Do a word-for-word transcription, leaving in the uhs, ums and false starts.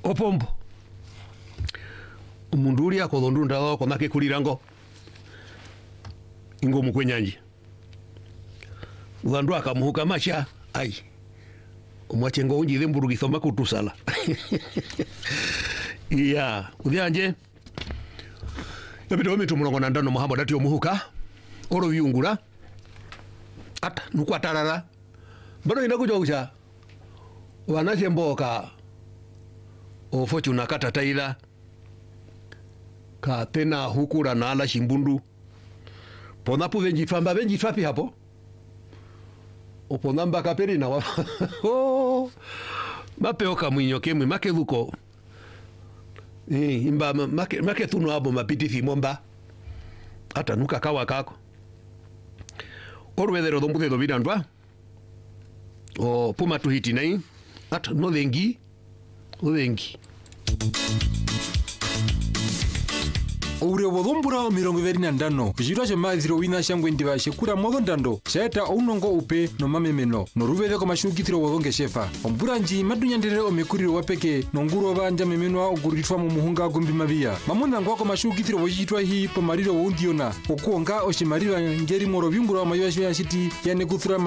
opombo umundu uli akothondunda wako nake kulirango ingo mukwenyanji ulandu akamuhuka masha ai umwache ngo unji themburu githoma kutusala iya uthanje yabido mitu mulongo na ndano muhamba dati omuhuka oro viungura ata nukwatarara bado inakuja kucha wanache mboka o fortuna kata taila ka tena hukura na ala shimbundu pona pu venji famba venji fapi hapo opona mbaka peri na wa oh mapeoka mwinyo kemwe make luko eh imba make make tunu abo mapiti fimomba ata nuka kawa kako orwedero dombude do vidandwa o puma tu hiti nai ata no vengi o vengi Ure wodombura mirongo ibiri na ndano jiro je maziro wina shangwe ndiba shekura modo ndando sheta unongo upe no mamemeno no ruvede ko mashugitiro wodonge shefa omburanji madunyandere omekuriro wapeke no nguro banja memenwa oguritwa mu muhunga gumbi mabia mamuna ngwako mashugitiro wojitwa hi pomariro wondiona okuonga oshimarira ngeri moro bingura mayo ya shiti yane kuthura